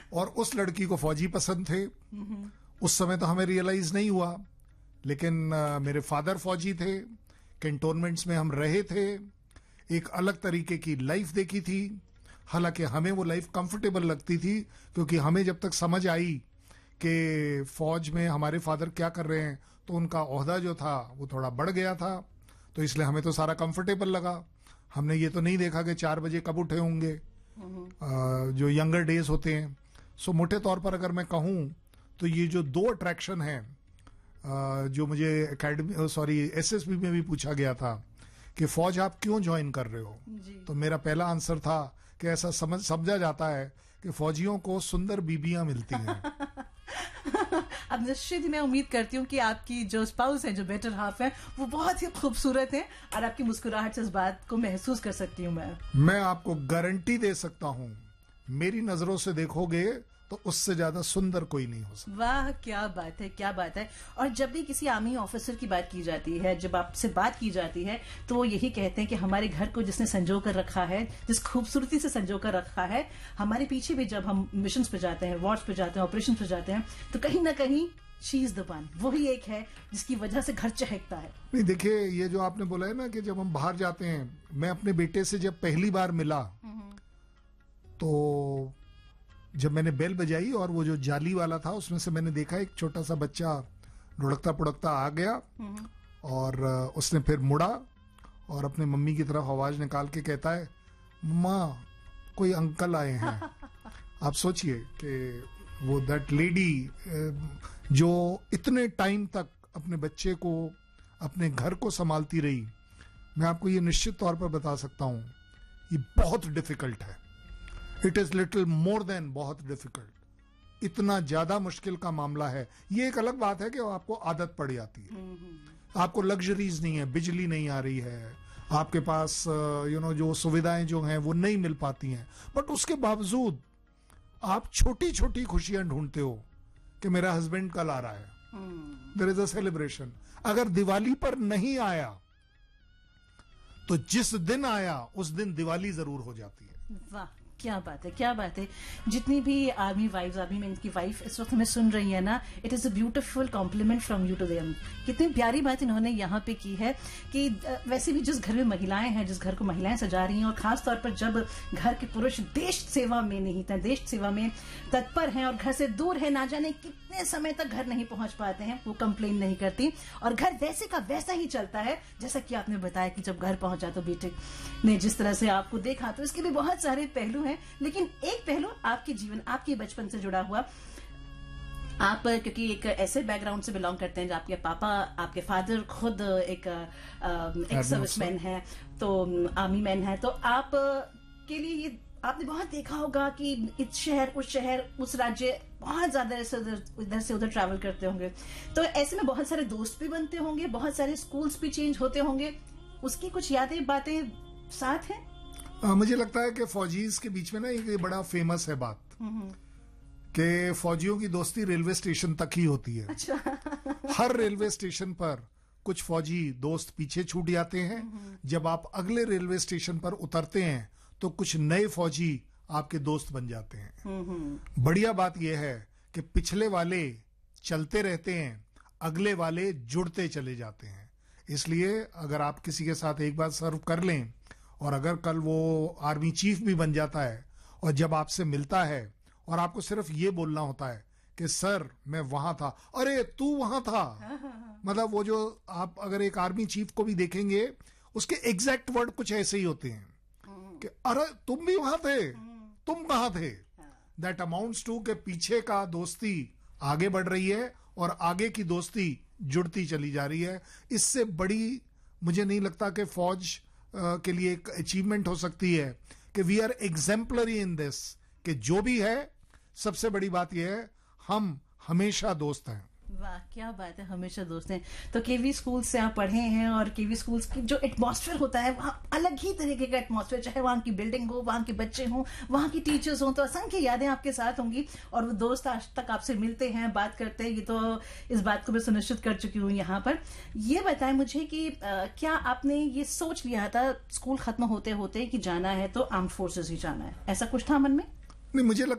और उस लड़की को फौजी पसंद थे। उस समय तो हमें रियलाइज नहीं हुआ, लेकिन मेरे फादर फौजी थे, कैंटोनमेंट्स में हम रहे थे, एक अलग तरीके की लाइफ देखी थी। हालांकि हमें वो लाइफ कंफर्टेबल लगती थी, क्योंकि हमें जब तक समझ आई कि फौज में हमारे फादर क्या कर रहे हैं, तो उनका ओहदा जो था वो थोड़ा बढ़ गया था, तो इसलिए हमें तो सारा कंफर्टेबल लगा। हमने ये तो नहीं देखा कि 4 बजे कब उठे होंगे, जो यंगर डेज होते हैं। सो मोटे तौर पर अगर मैं कहूँ तो ये जो 2 अट्रैक्शन हैं, जो मुझे एसएसबी में भी पूछा गया था कि फौज आप क्यों ज्वाइन कर रहे हो, तो मेरा पहला आंसर था कि ऐसा समझा जाता है कि फौजियों को सुंदर बीबियां मिलती हैं। अब निश्चित ही मैं उम्मीद करती हूँ कि आपकी जो स्पाउस है, जो बेटर हाफ है, वो बहुत ही खूबसूरत है, और आपकी मुस्कुराहट से इस बात को महसूस कर सकती हूँ मैं आपको गारंटी दे सकता हूँ, मेरी नजरों से देखोगे तो उससे ज्यादा सुंदर कोई नहीं हो सकता। वाह, क्या बात है, क्या बात है। और जब भी किसी आर्मी ऑफिसर की बात की जाती है, जब आपसे बात की जाती है, तो वो यही कहते हैं कि हमारे घर को जिसने संजो कर रखा है, जिस खूबसूरती से संजो कर रखा है, हमारे पीछे भी जब हम मिशन पे जाते हैं, वॉर्स पे जाते हैं, ऑपरेशन पे जाते हैं, तो कहीं ना कहीं शी इज द वन, वही एक है जिसकी वजह से घर चहकता है। नहीं, देखिए, ये जो आपने बोला है ना कि जब हम बाहर जाते हैं, मैं अपने बेटे से जब पहली बार मिला, तो जब मैंने बेल बजाई और वो जो जाली वाला था उसमें से मैंने देखा एक छोटा सा बच्चा लुढ़कता पुढ़कता आ गया, और उसने फिर मुड़ा और अपने मम्मी की तरफ आवाज निकाल के कहता है, मम्मा कोई अंकल आए हैं। आप सोचिए कि वो दैट लेडी जो इतने टाइम तक अपने बच्चे को, अपने घर को संभालती रही, मैं आपको ये निश्चित तौर पर बता सकता हूं, ये बहुत डिफिकल्ट है। It is little more than बहुत डिफिकल्ट, इतना ज्यादा मुश्किल का मामला है। ये एक अलग बात है कि आपको आदत पड़ जाती है, आपको लग्जरीज नहीं है, बिजली नहीं आ रही है, आपके पास जो सुविधाएं जो हैं वो नहीं मिल पाती हैं, बट उसके बावजूद आप छोटी छोटी खुशियां ढूंढते हो कि मेरा हस्बैंड कल आ रहा है, देयर इज अ सेलिब्रेशन। अगर दिवाली पर नहीं आया तो जिस दिन आया उस दिन दिवाली जरूर हो जाती है। वाह, क्या बात है, क्या बात है। जितनी भी आर्मी वाइफ्स, आर्मी मैन की वाइफ इस वक्त हमें सुन रही है ना, it is a beautiful complement from you to them. कितनी प्यारी बात इन्होंने यहाँ पे की है कि वैसे भी जिस घर में महिलाएं हैं, जिस घर को महिलाएं सजा रही हैं, और खासतौर पर जब घर के पुरुष देश सेवा में निहित हैं, देश सेवा में तत्पर हैं और घर से दूर है, ना जाने कितने समय तक घर नहीं पहुंच पाते हैं, वो कंप्लेन नहीं करती और घर वैसे का वैसा ही चलता है जैसा कि आपने बताया कि जब घर पहुंचा तो बेटे ने जिस तरह से आपको देखा। तो इसके भी बहुत सारे पहलू हैं, लेकिन एक पहलू आपके जीवन, आपके बचपन से जुड़ा हुआ। आप क्योंकि एक ऐसे बैकग्राउंड से बिलोंग करते हैं जहाँ आपके पापा, आपके फादर खुद एक सर्विसमैन है, तो आर्मी मैन है, तो आप के लिए ये आपने बहुत देखा होगा कि इस शहर, उस शहर, उस राज्य, बहुत ज्यादा इधर से उधर ट्रैवल करते होंगे, तो ऐसे में बहुत सारे दोस्त भी बनते होंगे, बहुत सारे स्कूल्स भी चेंज होते होंगे, उसकी कुछ यादें, बातें साथ हैं? मुझे लगता है कि फौजीज के बीच में ना एक बड़ा फेमस है बात कि फौजियों की दोस्ती रेलवे स्टेशन तक ही होती है। अच्छा। हर रेलवे स्टेशन पर कुछ फौजी दोस्त पीछे छूट जाते हैं, जब आप अगले रेलवे स्टेशन पर उतरते हैं तो कुछ नए फौजी आपके दोस्त बन जाते हैं। बढ़िया बात यह है कि पिछले वाले चलते रहते हैं, अगले वाले जुड़ते चले जाते हैं। इसलिए अगर आप किसी के साथ एक बार सर्व कर लें और अगर कल वो आर्मी चीफ भी बन जाता है और जब आपसे मिलता है और आपको सिर्फ ये बोलना होता है कि सर मैं वहां था, अरे तू वहां था, मतलब वो जो आप अगर एक आर्मी चीफ को भी देखेंगे उसके एग्जैक्ट वर्ड कुछ ऐसे ही होते हैं कि अरे तुम भी वहां थे, तुम कहां थे। दैट अमाउंट्स टू के पीछे का दोस्ती आगे बढ़ रही है और आगे की दोस्ती जुड़ती चली जा रही है। इससे बड़ी मुझे नहीं लगता कि फौज के लिए एक अचीवमेंट हो सकती है कि we are exemplary in this, कि जो भी है सबसे बड़ी बात यह है हम हमेशा दोस्त हैं। वाह, क्या बात है, हमेशा दोस्त हैं। तो केवी स्कूल से आप पढ़े हैं और केवी स्कूल की जो एटमॉस्फेयर होता है वहाँ अलग ही तरीके का एटमॉस्फेयर, चाहे वहाँ की बिल्डिंग हो, वहाँ के बच्चे हों, वहाँ की टीचर्स हों, तो असंख्य यादें आपके साथ होंगी और वो दोस्त आज तक आपसे मिलते हैं, बात करते हैं। ये तो इस बात को मैं सुनिश्चित कर चुकी हूँ यहाँ पर। ये बताएं मुझे कि क्या आपने ये सोच लिया था स्कूल खत्म होते होते कि जाना है तो आर्म्ड फोर्सेस ही जाना है, ऐसा कुछ था मन में? नहीं, मुझे